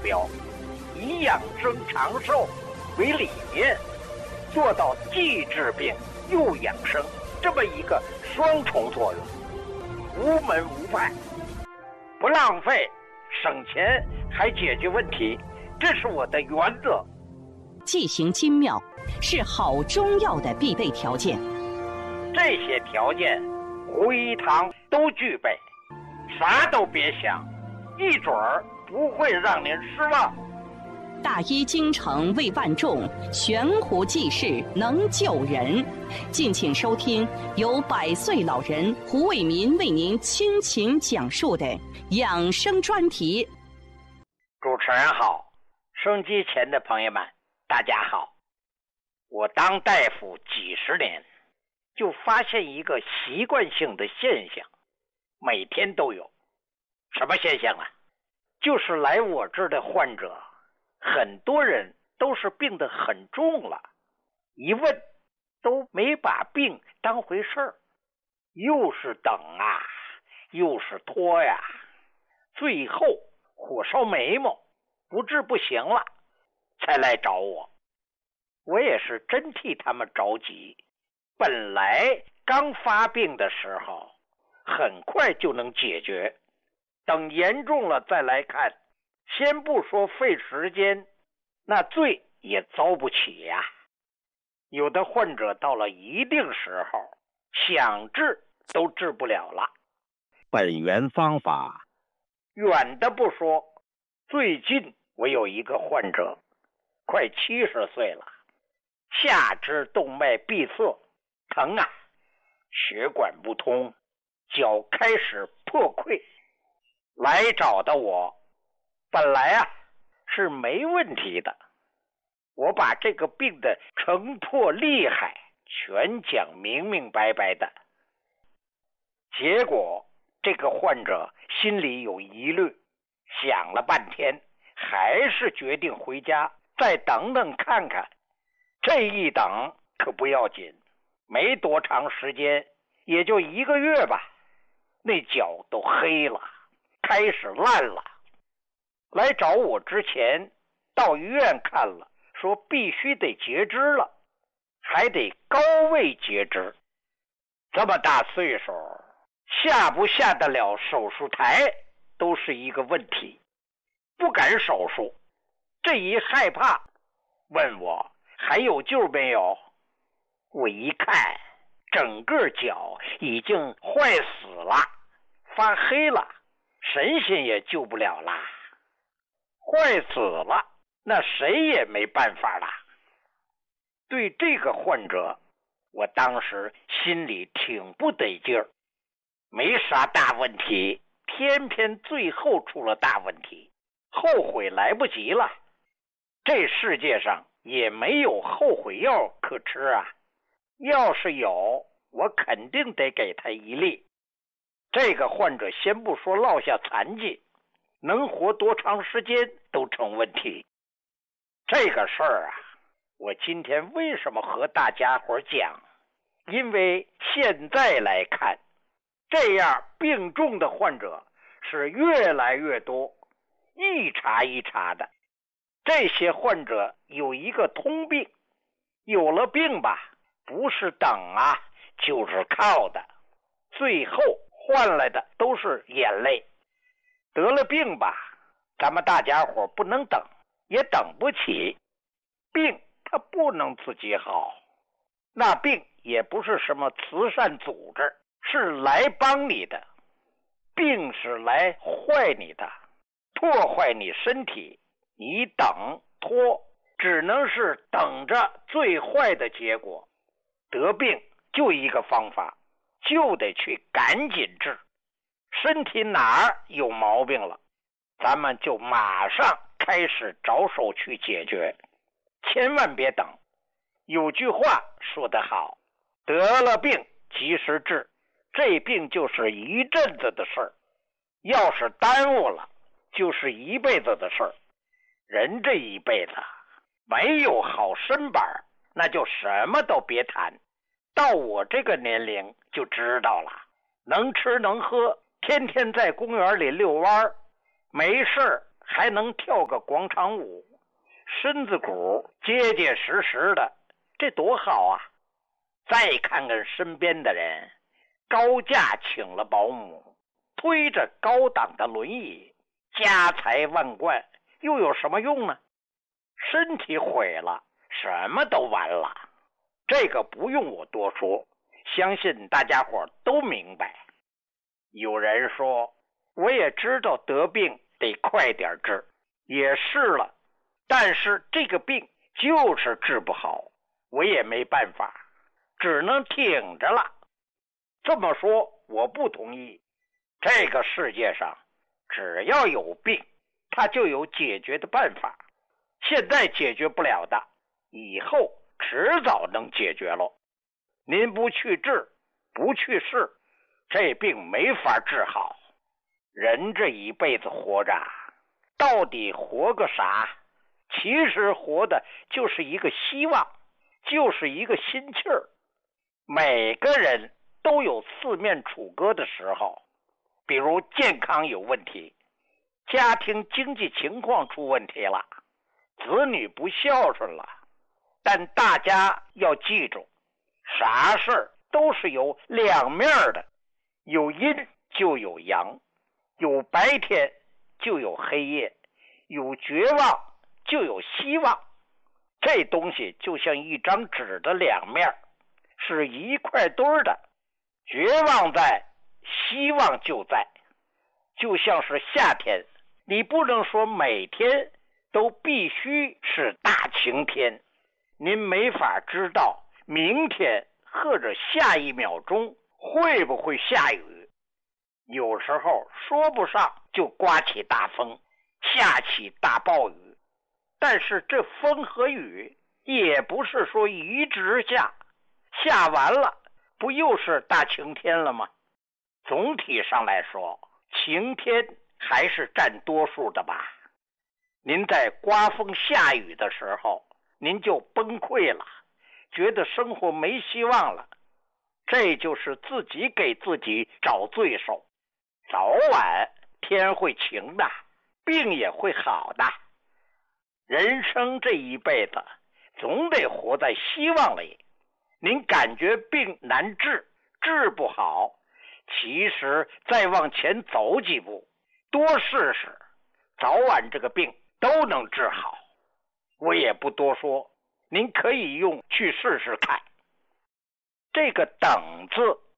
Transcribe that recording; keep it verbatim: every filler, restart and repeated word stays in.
标，以养生长寿为理念，做到既治病又养生，这么一个双重作用，无门无派，不浪费，省钱还解决问题，这是我的原则。 剂行精妙是好中药的必备条件， 这些条件胡一堂都具备，啥都别想，一准儿不会让您失望。 大医精诚为万众，悬壶济世能救人。敬请收听由百岁老人胡伟民为您倾情讲述的养生专题。 主持人好，收音机前的朋友们大家好。我当大夫几十年，就发现一个习惯性的现象，每天都有。什么现象啊？就是来我这儿的患者，很多人都是病得很重了，一问都没把病当回事儿，又是等啊，又是拖呀，最后火烧眉毛，不治不行了，才来找我。我也是真替他们着急，本来刚发病的时候很快就能解决，等严重了再来看，先不说费时间，那罪也遭不起呀。有的患者到了一定时候，想治都治不了了。 本源方法， 远的不说，最近我有一个患者，快七十岁了，下肢动脉闭塞，疼啊，血管不通，脚开始破溃，来找的我。本来啊是没问题的，我把这个病的成破厉害全讲明明白白的。结果这个患者心里有疑虑，想了半天，还是决定回家再等等看看。这一等可不要紧，没多长时间，也就一个月吧，那脚都黑了，开始烂了。来找我之前到医院看了，说必须得截肢了，还得高位截肢。这么大岁数，下不下得了手术台都是一个问题，不敢手术。这一害怕，问我还有救没有？我一看，整个脚已经坏死了，发黑了，神仙也救不了啦。坏死了，那谁也没办法了。对这个患者，我当时心里挺不得劲儿，没啥大问题，偏偏最后出了大问题，后悔来不及了。这世界上也没有后悔药可吃啊，要是有，我肯定得给他一粒。这个患者先不说落下残疾，能活多长时间都成问题。这个事儿啊，我今天为什么和大家伙讲？因为现在来看，这样病重的患者是越来越多，一茬一茬的。这些患者有一个通病，有了病吧，不是等啊，就是靠的，最后换来的都是眼泪。得了病吧，咱们大家伙不能等，也等不起。病它不能自己好，那病也不是什么慈善组织，是来帮你的。病是来坏你的，破坏你身体。你等拖，只能是等着最坏的结果。得病就一个方法，就得去赶紧治。身体哪儿有毛病了，咱们就马上开始着手去解决，千万别等。有句话说得好，得了病及时治，这病就是一阵子的事儿，要是耽误了，就是一辈子的事儿。人这一辈子没有好身板，那就什么都别谈。到我这个年龄就知道了，能吃能喝，天天在公园里遛弯，没事还能跳个广场舞，身子骨结结实实的，这多好啊！再看看身边的人，高价请了保姆，推着高档的轮椅，家财万贯，又有什么用呢？身体毁了，什么都完了。这个不用我多说，相信大家伙都明白。有人说，我也知道得病得快点治，也是了，但是这个病就是治不好，我也没办法，只能挺着了。这么说我不同意。这个世界上只要有病，它就有解决的办法。现在解决不了的，以后迟早能解决喽。您不去治，不去试，这病没法治好。人这一辈子活着，到底活个啥？其实活的就是一个希望，就是一个心气儿。每个人都有四面楚歌的时候，比如健康有问题，家庭经济情况出问题了，子女不孝顺了。但大家要记住，啥事儿都是有两面的，有阴就有阳，有白天就有黑夜，有绝望就有希望。这东西就像一张纸的两面，是一块堆的，绝望在，希望就在。就像是夏天，你不能说每天都必须是大晴天，您没法知道明天或者下一秒钟会不会下雨。有时候说不上就刮起大风，下起大暴雨，但是这风和雨也不是说一直下，下完了不又是大晴天了吗？总体上来说，晴天还是占多数的吧。您在刮风下雨的时候，您就崩溃了，觉得生活没希望了，这就是自己给自己找罪受。早晚天会晴的，病也会好的。人生这一辈子总得活在希望里。您感觉病难治，治不好，其实再往前走几步，多试试，早晚这个病都能治好。我也不多说，您可以用去试试看。这个等字